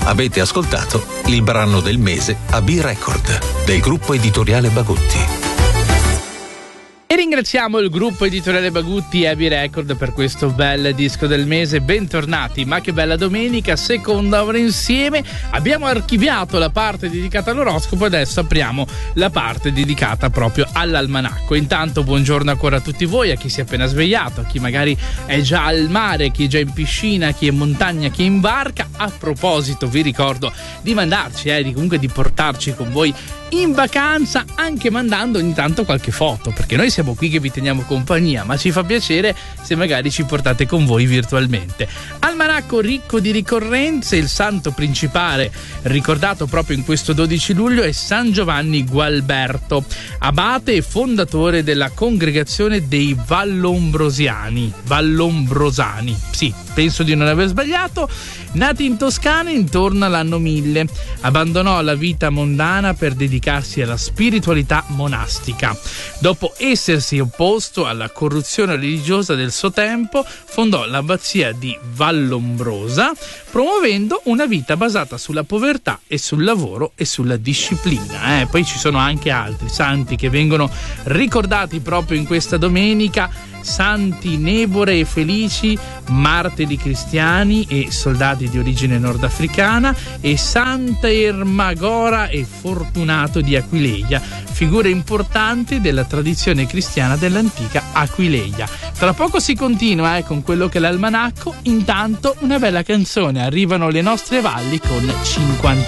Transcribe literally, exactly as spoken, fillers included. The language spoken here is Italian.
Avete ascoltato il brano del mese a B-Record del gruppo editoriale Bagutti. E ringraziamo il gruppo editoriale Bagutti e A B Record per questo bel disco del mese. Bentornati, ma che bella domenica, seconda ora insieme. Abbiamo archiviato la parte dedicata all'oroscopo, adesso apriamo la parte dedicata proprio all'almanacco. Intanto buongiorno ancora a tutti voi, a chi si è appena svegliato, a chi magari è già al mare, chi è già in piscina, chi è in montagna, chi è in barca. A proposito, vi ricordo di mandarci, eh, di comunque di portarci con voi in vacanza, anche mandando ogni tanto qualche foto, perché noi siamo qui che vi teniamo compagnia, ma ci fa piacere se magari ci portate con voi virtualmente. Almanacco ricco di ricorrenze, il santo principale ricordato proprio in questo dodici luglio è San Giovanni Gualberto, abate e fondatore della congregazione dei Vallombrosiani. Vallombrosani, sì, penso di non aver sbagliato. Nati in Toscana intorno all'anno mille, abbandonò la vita mondana per dedicarsi alla spiritualità monastica. Dopo essersi opposto alla corruzione religiosa del suo tempo, fondò l'abbazia di Vallombrosa, promuovendo una vita basata sulla povertà e sul lavoro e sulla disciplina. Eh, poi ci sono anche altri santi che vengono ricordati proprio in questa domenica: santi Nebore e Felici, martiri cristiani e soldati di origine nordafricana, e Santa Ermagora e Fortunato di Aquileia, figure importanti della tradizione cristiana dell'antica Aquileia. Tra poco si continua eh, con quello che è l'almanacco, intanto una bella canzone, arrivano le nostre valli con cinquanta